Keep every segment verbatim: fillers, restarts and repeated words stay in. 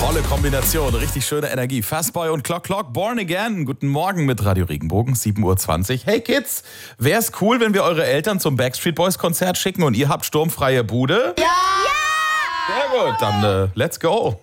Tolle Kombination, richtig schöne Energie. Fastboy und Clock Clock, Born Again. Guten Morgen mit Radio Regenbogen, sieben Uhr zwanzig. Hey Kids, wär's cool, wenn wir eure Eltern zum Backstreet Boys Konzert schicken und ihr habt sturmfreie Bude? Ja! Sehr gut, dann äh, let's go.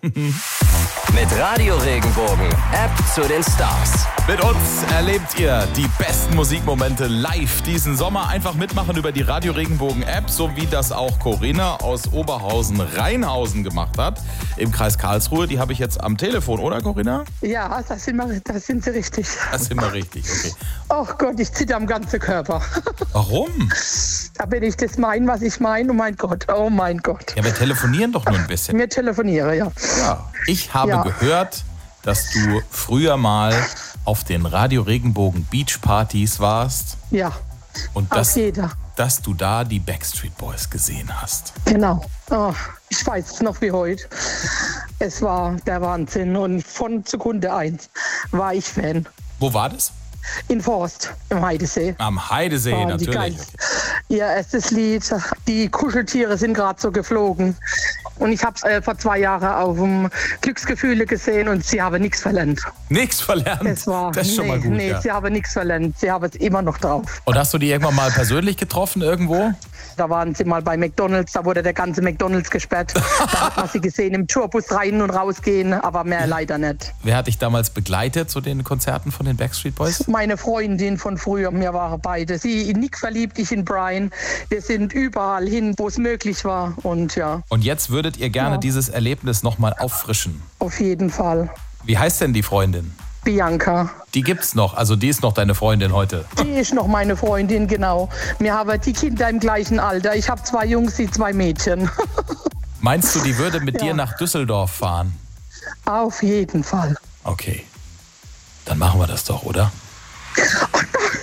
Mit Radio Regenbogen, App zu den Stars. Mit uns erlebt ihr die besten Musikmomente live diesen Sommer. Einfach mitmachen über die Radio Regenbogen App, so wie das auch Corinna aus Oberhausen-Rheinhausen gemacht hat. Im Kreis Karlsruhe, die habe ich jetzt am Telefon, oder Corinna? Ja, das sind, wir, das sind sie richtig. Das sind wir richtig, okay. Oh Gott, ich zitter am ganzen Körper. Warum? Da bin ich das mein, was ich meine. Oh mein Gott, oh mein Gott. Ja, wir telefonieren doch nur ein bisschen. Wir telefonieren, ja. Ja, ich habe Ja. gehört, dass du früher mal auf den Radio Regenbogen Beach Partys warst Ja, und auf dass, jeder. dass du da die Backstreet Boys gesehen hast. Genau. Oh, ich weiß es noch wie heute. Es war der Wahnsinn. Und von Sekunde eins war ich Fan. Wo war das? In Forst, im Heidesee. Am Heidesee, Waren die natürlich. geil. Ihr erstes Lied, die Kuscheltiere sind gerade so geflogen. Und ich habe es äh, vor zwei Jahren auf dem Glücksgefühle gesehen und sie haben nichts verlernt. Nichts verlernt. Es war, das ist schon nee, mal gut. Nee, Ja. sie haben nichts verlernt. Sie haben es immer noch drauf. Und hast du die irgendwann mal persönlich getroffen irgendwo? Da waren sie mal bei McDonalds, da wurde der ganze McDonalds gesperrt. Da hat man sie gesehen im Tourbus rein und rausgehen, aber mehr leider nicht. Wer hat dich damals begleitet zu den Konzerten von den Backstreet Boys? Meine Freundin von früher, wir waren beide. Sie in Nick verliebt, ich in Brian. Wir sind überall hin, wo es möglich war. Und ja, Und jetzt würdet ihr gerne Ja. dieses Erlebnis nochmal auffrischen. auf jeden Fall. Wie heißt denn die Freundin? Bianca. Die gibt's noch, also die ist noch deine Freundin heute. Die ist noch meine Freundin, genau. Wir haben die Kinder im gleichen Alter. Ich habe zwei Jungs, sie zwei Mädchen. Meinst du, die würde mit Ja. dir nach Düsseldorf fahren? Auf jeden Fall. Okay, dann machen wir das doch, oder? Oh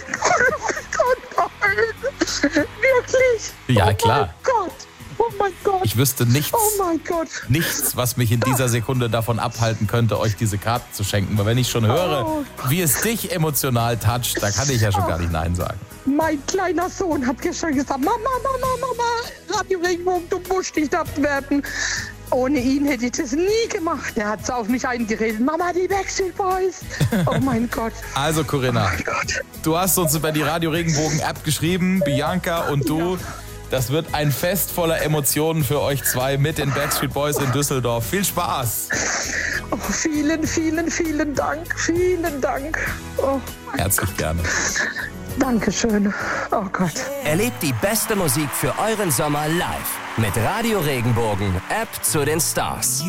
nein. Wirklich? Ja, oh klar. Oh mein Gott. Oh mein Gott. Ich wüsste nichts, Oh mein Gott. nichts, was mich in dieser Sekunde davon abhalten könnte, euch diese Karte zu schenken. Weil wenn ich schon höre, Oh. wie es dich emotional toucht, da kann ich ja schon gar nicht Nein sagen. Mein kleiner Sohn hat gestern gesagt, Mama, Mama, Mama, Radio Regenbogen, du musst nicht abwerten. Ohne ihn hätte ich das nie gemacht. Er hat so auf mich eingeredet. Mama, die Backstreet Boys. Oh mein Gott. Also Corinna, Oh mein Gott. du hast uns über die Radio Regenbogen App geschrieben, Bianca und du. Das wird ein Fest voller Emotionen für euch zwei mit den Backstreet Boys in Düsseldorf. Viel Spaß! Oh, vielen, vielen, vielen Dank. Vielen Dank. Oh, Herzlich gerne. Dankeschön. Oh Gott. Erlebt die beste Musik für euren Sommer live. Mit Radio Regenbogen, App zu den Stars.